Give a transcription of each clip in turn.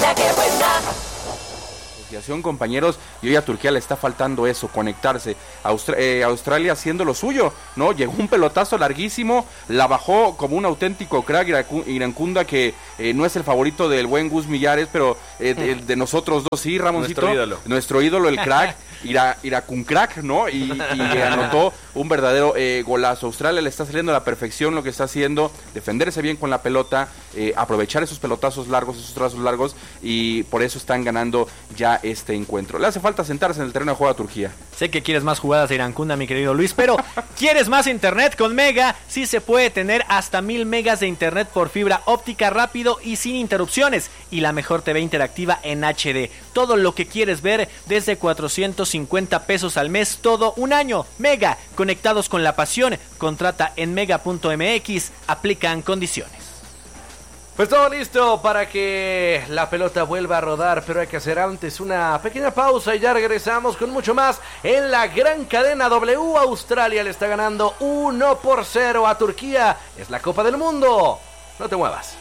Turquía, qué buena. Compañeros, y hoy a Turquía le está faltando eso, conectarse. Australia haciendo lo suyo, ¿no? Llegó un pelotazo larguísimo, la bajó como un auténtico crack Irankunda, que no es el favorito del buen Gus Millares, pero de nosotros dos sí, Ramoncito. Nuestro ídolo, el crack. Irakun crack, ¿no? Y anotó un verdadero golazo. Australia le está saliendo a la perfección lo que está haciendo, defenderse bien con la pelota, aprovechar esos pelotazos largos, esos trazos largos, y por eso están ganando ya este encuentro. Le hace falta sentarse en el terreno de juego a Turquía. Sé que quieres más jugadas de Irankunda, mi querido Luis, pero ¿quieres más internet con Mega? Sí se puede tener hasta 1000 megas de internet por fibra óptica rápido y sin interrupciones, y la mejor TV interactiva en HD. Todo lo que quieres ver desde 450 pesos al mes, todo un año. Mega, conectados con la pasión. Contrata en mega.mx, aplican condiciones. Pues todo listo para que la pelota vuelva a rodar, pero hay que hacer antes una pequeña pausa y ya regresamos con mucho más en la gran cadena W. Australia le está ganando 1-0 a Turquía. Es la Copa del Mundo. No te muevas.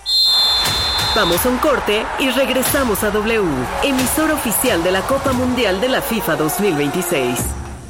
Vamos a un corte y regresamos a W, emisor oficial de la Copa Mundial de la FIFA 2026.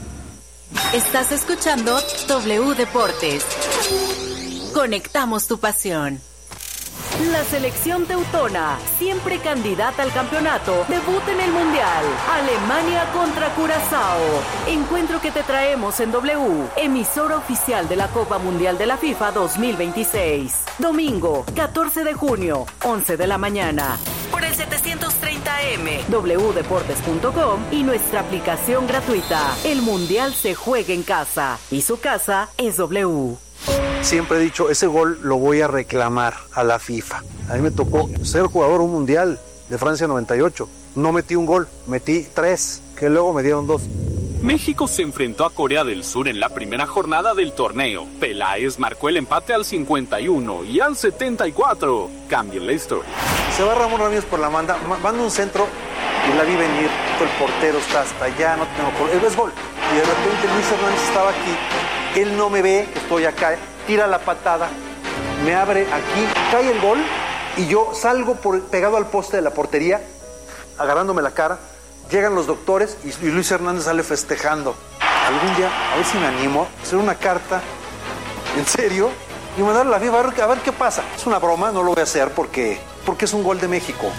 Estás escuchando W Deportes. Conectamos tu pasión. La selección teutona, siempre candidata al campeonato, debuta en el Mundial. Alemania contra Curazao. Encuentro que te traemos en W, emisora oficial de la Copa Mundial de la FIFA 2026. Domingo, 14 de junio, 11 de la mañana. Por el 730M, wdeportes.com y nuestra aplicación gratuita. El Mundial se juega en casa y su casa es W. Siempre he dicho, ese gol lo voy a reclamar a la FIFA. A mí me tocó ser jugador un mundial de Francia 98. No metí un gol, metí 3, que luego me dieron 2. México se enfrentó a Corea del Sur en la primera jornada del torneo. Peláez marcó el empate al 51 y al 74. Cambia la historia. Se va Ramón Ramírez por la manda un centro y la vi venir. El portero está hasta allá, no tengo por... Es gol. Y de repente Luis Hernández estaba aquí. Él no me ve, que estoy acá, tira la patada, me abre aquí, cae el gol y yo salgo pegado al poste de la portería, agarrándome la cara. Llegan los doctores y Luis Hernández sale festejando. Algún día, a ver si me animo, a hacer una carta, en serio, y mandarle a la FIFA a ver qué pasa. Es una broma, no lo voy a hacer porque es un gol de México.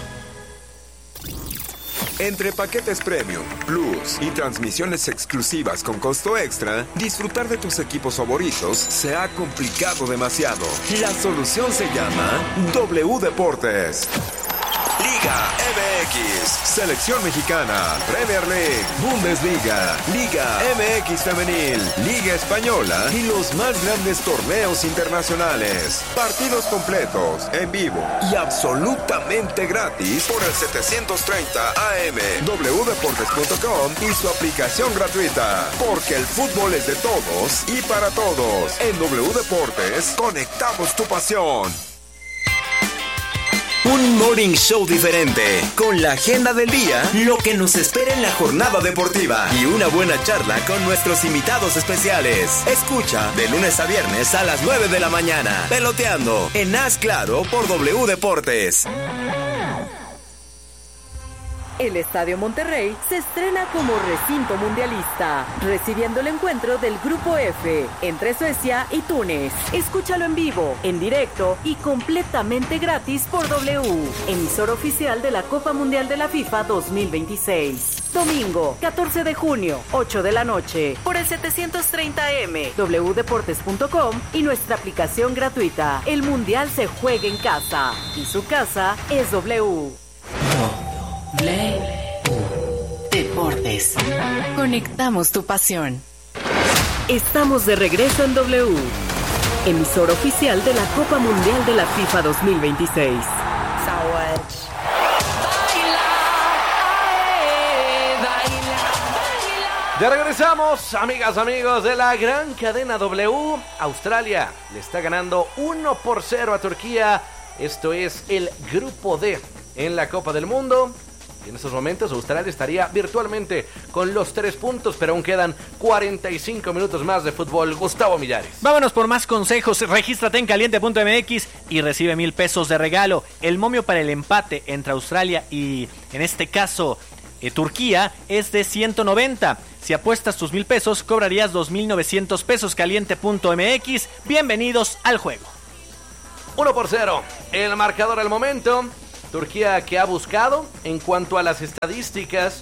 Entre paquetes Premium, Plus y transmisiones exclusivas con costo extra, disfrutar de tus equipos favoritos se ha complicado demasiado. La solución se llama W Deportes. Liga MX, Selección Mexicana, Premier League, Bundesliga, Liga MX Femenil, Liga Española y los más grandes torneos internacionales. Partidos completos, en vivo y absolutamente gratis por el 730 AM, wdeportes.com y su aplicación gratuita. Porque el fútbol es de todos y para todos. En W Deportes, conectamos tu pasión. Un morning show diferente, con la agenda del día, lo que nos espera en la jornada deportiva y una buena charla con nuestros invitados especiales. Escucha de lunes a viernes a las 9 de la mañana, Peloteando, en Haz Claro por W Deportes. El Estadio Monterrey se estrena como recinto mundialista, recibiendo el encuentro del Grupo F entre Suecia y Túnez. Escúchalo en vivo, en directo y completamente gratis por W, emisor oficial de la Copa Mundial de la FIFA 2026. Domingo, 14 de junio, 8 de la noche, por el 730M, wdeportes.com y nuestra aplicación gratuita. El Mundial se juega en casa y su casa es W. Deportes. Conectamos tu pasión. Estamos de regreso en W, emisor oficial de la Copa Mundial de la FIFA 2026. Ya regresamos, amigas, amigos de la gran cadena W. Australia le está ganando 1-0 a Turquía. Esto es el Grupo D en la Copa del Mundo. Y en estos momentos Australia estaría virtualmente con los 3 puntos, pero aún quedan 45 minutos más de fútbol. Gustavo Millares. Vámonos por más consejos. Regístrate en caliente.mx y recibe 1,000 pesos de regalo. El momio para el empate entre Australia y, en este caso, Turquía es de 190. Si apuestas tus 1,000 pesos, cobrarías 2,900 pesos. Caliente.mx. Bienvenidos al juego. 1-0. El marcador al momento. Turquía, que ha buscado, en cuanto a las estadísticas,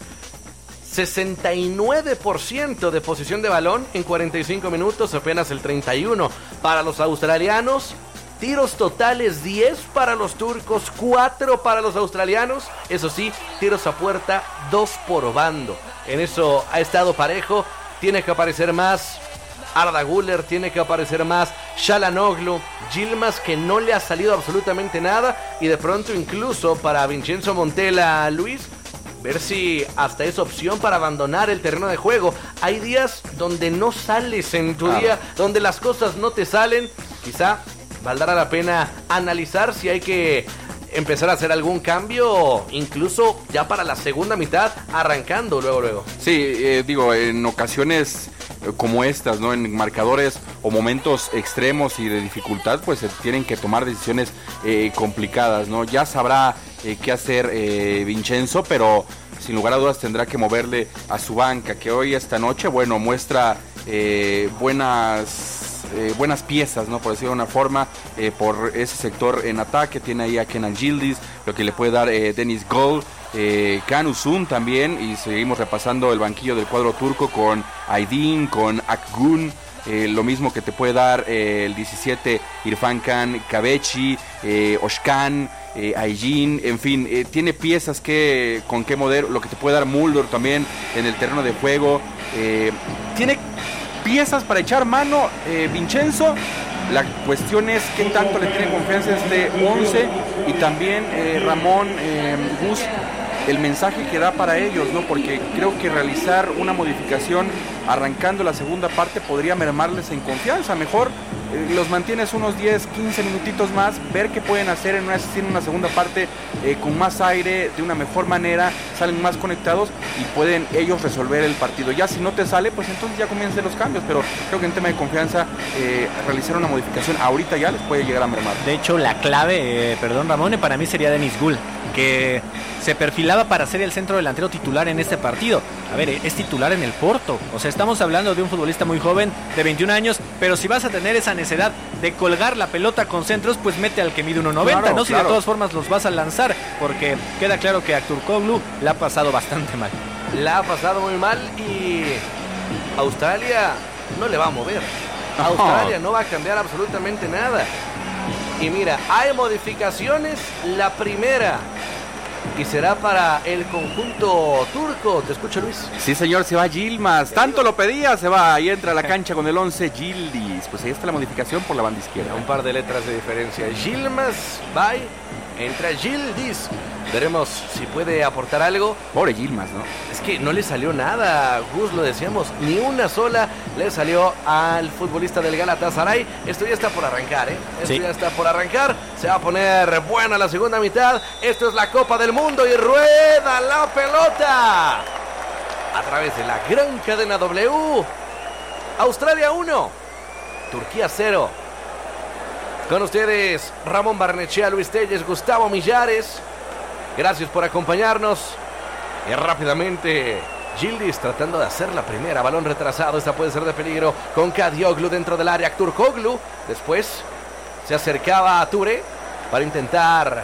69% de posesión de balón en 45 minutos, apenas el 31% para los australianos. Tiros totales 10 para los turcos, 4 para los australianos. Eso sí, tiros a puerta 2 por bando. En eso ha estado parejo. Tiene que aparecer más Arda Güler, tiene que aparecer más Çalhanoğlu, Yilmaz, que no le ha salido absolutamente nada, y de pronto incluso para Vincenzo Montella, Luis, ver si hasta es opción para abandonar el terreno de juego. Hay días donde no sales en tu día, donde las cosas no te salen. Quizá valdrá la pena analizar si hay que empezar a hacer algún cambio, incluso ya para la segunda mitad, arrancando luego. Sí, digo, en ocasiones como estas, ¿no? En marcadores o momentos extremos y de dificultad, pues se tienen que tomar decisiones complicadas, ¿no? Ya sabrá qué hacer Vincenzo, pero sin lugar a dudas tendrá que moverle a su banca, que hoy, esta noche, bueno, muestra buenas piezas, ¿no? Por decirlo de una forma, por ese sector en ataque. Tiene ahí a Kenan Yildiz, lo que le puede dar Deniz Gol, Can Uzun también, y seguimos repasando el banquillo del cuadro turco con Aydin, con Akgün, lo mismo que te puede dar el 17 Irfan Can Kahveci, Özkan, Aygin, en fin, tiene piezas con qué mover, lo que te puede dar Mulder también en el terreno de juego, tiene piezas para echar mano Vincenzo. La cuestión es qué tanto le tiene confianza este 11 y también Ramón Gus, el mensaje que da para ellos, ¿no? Porque creo que realizar una modificación arrancando la segunda parte podría mermarles en confianza. Mejor los mantienes unos 10, 15 minutitos más, ver qué pueden hacer en una segunda parte con más aire, de una mejor manera, salen más conectados y pueden ellos resolver el partido. Ya si no te sale, pues entonces ya comiencen los cambios, pero creo que en tema de confianza realizar una modificación ahorita ya les puede llegar a mermar. De hecho, la clave, Ramón, para mí sería Deniz Gul, que se perfilaba para ser el centro delantero titular en este partido. A ver, es titular en el Porto. O sea, estamos hablando de un futbolista muy joven, de 21 años, pero si vas a tener esa necesidad de colgar la pelota con centros, pues mete al que mide 1.90, claro, ¿no? Si de todas formas los vas a lanzar, porque queda claro que a Turkoglu la ha pasado bastante mal. La ha pasado muy mal y Australia no le va a mover. Australia no va a cambiar absolutamente nada. Y mira, hay modificaciones. La primera, y será para el conjunto turco. Te escucho, Luis. Sí, señor, se va Yilmaz. Tanto lo pedía, se va y entra a la cancha con el 11 Yildiz. Pues ahí está la modificación por la banda izquierda. Un par de letras de diferencia. Yilmaz, bye. Entra Yildiz. Veremos si puede aportar algo. Pobre Yilmaz, ¿no? Es que no le salió nada, Gus, lo decíamos. Ni una sola le salió al futbolista del Galatasaray. Esto ya está por arrancar, ¿eh? Ya está por arrancar. Se va a poner buena la segunda mitad. Esto es la Copa del Mundo y rueda la pelota a través de la gran cadena W. Australia 1, Turquía 0. Con ustedes, Ramón Barnechea, Luis Telles, Gustavo Millares. Gracias por acompañarnos. Y rápidamente, Yildiz tratando de hacer la primera. Balón retrasado, esta puede ser de peligro. Con Kadioglu dentro del área. Turkoglu. Después se acercaba a Ture para intentar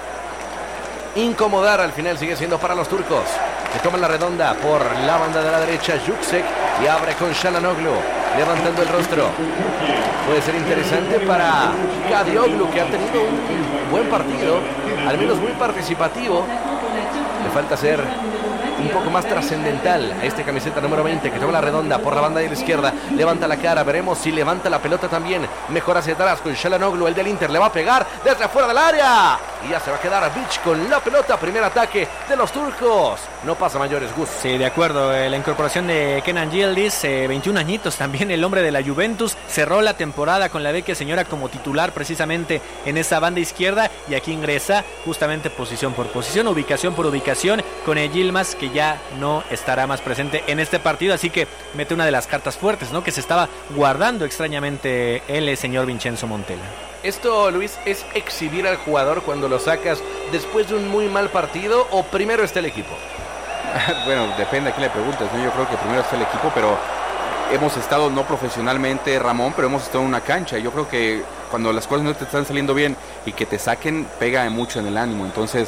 incomodar. Al final sigue siendo para los turcos, que toman la redonda por la banda de la derecha. Yüksek y abre con Çalhanoğlu, levantando el rostro. Puede ser interesante para Kadioglu, que ha tenido un buen partido, al menos muy participativo. Le falta ser un poco más trascendental a este camiseta número 20, que toma la redonda por la banda de la izquierda. Levanta la cara, veremos si levanta la pelota también. Mejor hacia atrás con Çalhanoğlu, el del Inter, le va a pegar desde afuera del área. Y ya se va a quedar a Beach con la pelota. Primer ataque de los turcos. No pasa mayores, Gus. Sí, de acuerdo. La incorporación de Kenan Yildiz, 21 añitos también, el hombre de la Juventus. Cerró la temporada con la Vecchia Señora como titular precisamente en esa banda izquierda. Y aquí ingresa justamente posición por posición, ubicación por ubicación, con el Yilmaz, que ya no estará más presente en este partido. Así que mete una de las cartas fuertes, ¿no? Que se estaba guardando extrañamente el señor Vincenzo Montella. Esto, Luis, es exhibir al jugador cuando lo sacas después de un muy mal partido, o primero está el equipo. Bueno, depende a quién le preguntas, ¿no? Yo creo que primero está el equipo, pero hemos estado, no profesionalmente, Ramón, pero hemos estado en una cancha. Yo creo que cuando las cosas no te están saliendo bien y que te saquen, pega mucho en el ánimo. Entonces,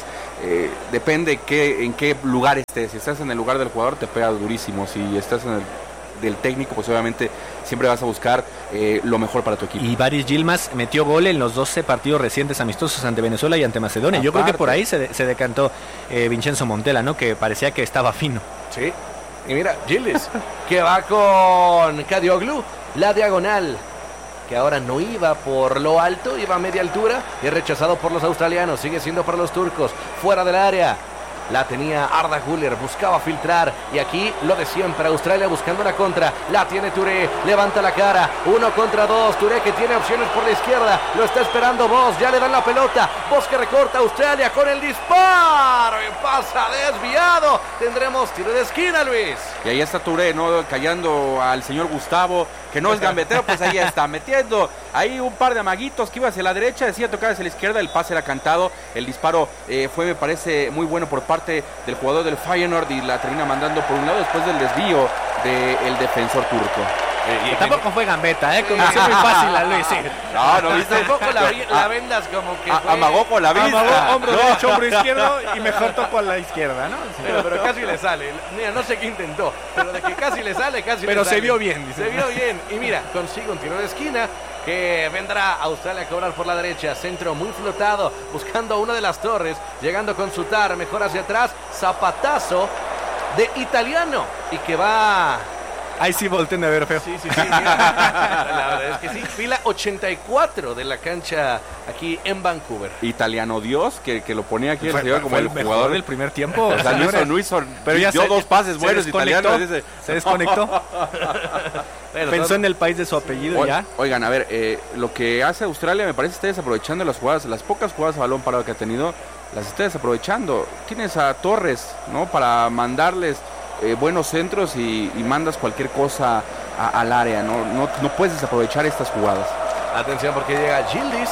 depende en qué lugar estés. Si estás en el lugar del jugador, te pega durísimo. Si estás en el del técnico, pues obviamente siempre vas a buscar lo mejor para tu equipo. Y Baris Yilmaz metió gol en los 12 partidos recientes amistosos ante Venezuela y ante Macedonia. Yo creo que por ahí se decantó Vincenzo Montella, ¿no? Que parecía que estaba fino. Sí. Y mira, Yildiz, que va con Kadioglu, la diagonal, que ahora no iba por lo alto, iba a media altura, y rechazado por los australianos. Sigue siendo para los turcos, fuera del área. La tenía Arda Güler, buscaba filtrar, y aquí lo de siempre, Australia buscando la contra. La tiene Touré, levanta la cara, 1 contra 2, Touré que tiene opciones por la izquierda, lo está esperando Vos, ya le dan la pelota, Vos que recorta, Australia con el disparo y pasa desviado. Tendremos tiro de esquina, Luis. Y ahí está Touré, ¿no? Callando al señor Gustavo, que no es gambetero, pues ahí está, metiendo ahí un par de amaguitos que iba hacia la derecha, decía tocar hacia la izquierda, el pase era cantado, el disparo fue, me parece, muy bueno por parte del jugador del Feyenoord, y la termina mandando por un lado después del desvío del defensor turco. Y tampoco fue gambeta, como si muy fácil a Luis. Sí. No, viste. Tampoco la vendas como que fue... amagó con la vista. Amagó hombro derecho, hombro izquierdo, y mejor tocó a la izquierda, ¿no? Sí. Pero casi le sale. Mira, no sé qué intentó, pero de que casi le sale, casi pero le sale. se vio bien, dice. Se vio bien. Y mira, consigue un tiro de esquina que vendrá Australia a cobrar por la derecha. Centro muy flotado, buscando una de las torres, llegando con Sutar, mejor hacia atrás. Zapatazo de Italiano, y que va... Ahí sí volteen a ver feo. Sí. Mira, la verdad es que sí. Fila 84 de la cancha aquí en Vancouver. Italiano Dios, que lo ponía aquí el señor como el jugador del primer tiempo. O sea, pero ya dio 2 pases buenos italianos. Se desconectó. Pensó en el país de su apellido ya. Oigan, a ver, lo que hace Australia me parece que está desaprovechando las jugadas, las pocas jugadas a balón parado que ha tenido, las está desaprovechando. Tienes a Torres, ¿no? Para mandarles buenos centros y mandas cualquier cosa al área, no puedes desaprovechar estas jugadas. Atención porque llega Yildiz.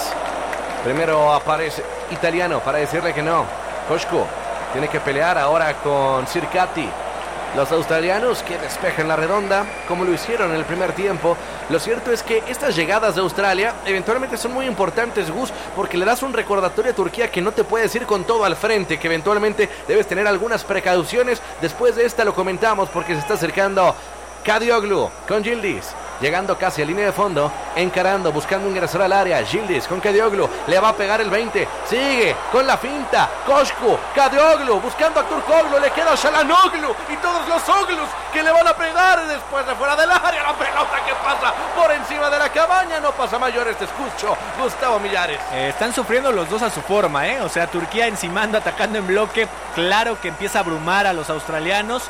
Primero aparece Italiano para decirle que no. Koshko tiene que pelear ahora con Circati. Los australianos que despejan la redonda, como lo hicieron en el primer tiempo. Lo cierto es que estas llegadas de Australia eventualmente son muy importantes, Gus, porque le das un recordatorio a Turquía que no te puedes ir con todo al frente, que eventualmente debes tener algunas precauciones. Después de esta lo comentamos porque se está acercando Kadioglu con Yildiz. Llegando casi a línea de fondo, encarando, buscando ingresar al área. Yildiz con Kadioglu, le va a pegar el 20. Sigue con la finta. Koshku, Kadioglu, buscando a Turkoglu, le queda a Shalanoglu y todos los Oglus que le van a pegar después de fuera del área. La pelota que pasa por encima de la cabaña, no pasa mayores, te escucho, Gustavo Millares. Están sufriendo los dos a su forma, O sea, Turquía encimando, atacando en bloque. Claro que empieza a abrumar a los australianos.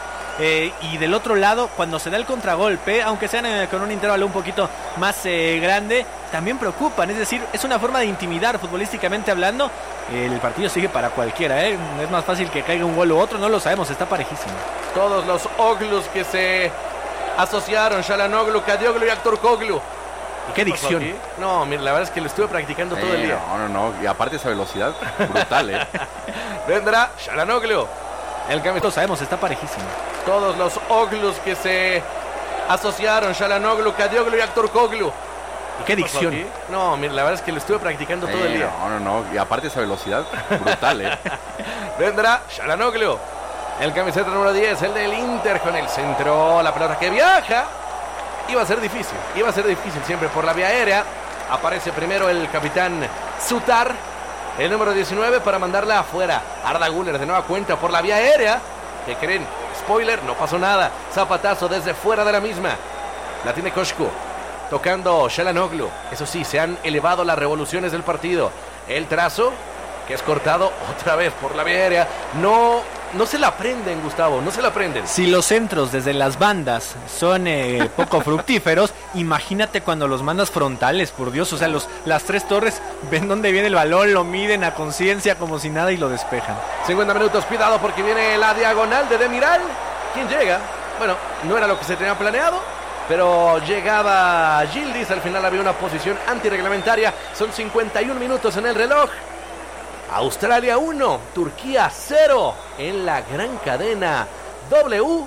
Y del otro lado, cuando se da el contragolpe, aunque sean con un intervalo un poquito más grande, también preocupan. Es decir, es una forma de intimidar futbolísticamente hablando. El partido sigue para cualquiera, Es más fácil que caiga un gol u otro, no lo sabemos, está parejísimo. Todos los Oglus que se asociaron, Shalanoglu, Kadioglu y Turkoglu. ¿Y qué dicción? No, mira, la verdad es que lo estuve practicando todo el día. No, y aparte esa velocidad, brutal, Vendrá Shalanoglu. El cambio, lo sabemos, está parejísimo. Todos los Oglus que se asociaron, Shalanoglu, Kadioglu y Turkoglu. ¿Y qué dicción? No, mira, la verdad es que lo estuve practicando todo el día. No, y aparte esa velocidad, brutal, Vendrá Shalanoglu. El camiseta número 10, el del Inter con el centro, la pelota que viaja. Iba a ser difícil siempre por la vía aérea. Aparece primero el capitán Sutar, el número 19, para mandarla afuera. Arda Güler de nueva cuenta por la vía aérea. ¿Qué creen? Spoiler, no pasó nada. Zapatazo desde fuera de la misma. La tiene Koshku, tocando Shalanoglu. Eso sí, se han elevado las revoluciones del partido. El trazo que es cortado otra vez por la vía aérea. No se la prenden, Gustavo, no se la prenden. Si los centros desde las bandas son poco fructíferos, imagínate cuando los mandas frontales, por Dios. O sea, las tres torres ven dónde viene el balón, lo miden a conciencia como si nada y lo despejan. 50 minutos, cuidado porque viene la diagonal de Demiral. ¿Quién llega? Bueno, no era lo que se tenía planeado, pero llegaba Gildis. Al final había una posición antirreglamentaria. Son 51 minutos en el reloj. Australia 1, Turquía 0 en la gran cadena W.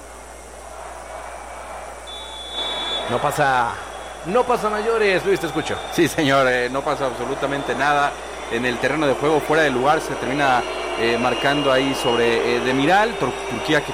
No pasa mayores, Luis, te escucho. Sí, señor, no pasa absolutamente nada en el terreno de juego, fuera de lugar, se termina marcando ahí sobre Demiral. Turquía que